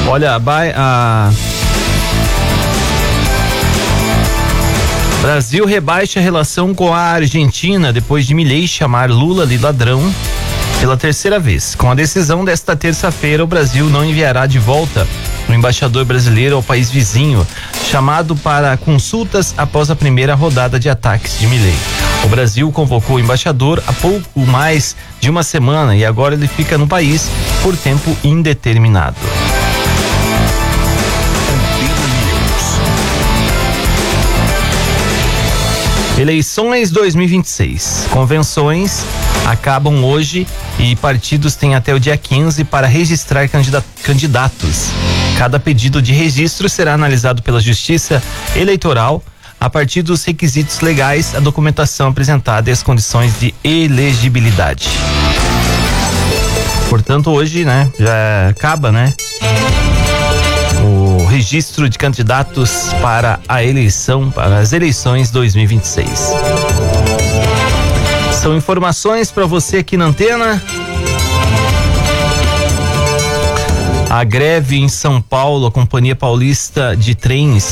Olha, Brasil rebaixa a relação com a Argentina depois de Milei chamar Lula de ladrão pela terceira vez. Com a decisão desta terça-feira, o Brasil não enviará de volta o embaixador brasileiro ao país vizinho, chamado para consultas após a primeira rodada de ataques de Milei. O Brasil convocou o embaixador há pouco mais de uma semana e agora ele fica no país por tempo indeterminado. Eleições 2026. Convenções acabam hoje e partidos têm até o dia 15 para registrar candidatos. Cada pedido de registro será analisado pela Justiça Eleitoral a partir dos requisitos legais, a documentação apresentada e as condições de elegibilidade. Portanto, hoje, né, já acaba, né, o registro de candidatos para as eleições 2026. São informações para você aqui na Antena. A greve em São Paulo, a Companhia Paulista de Trens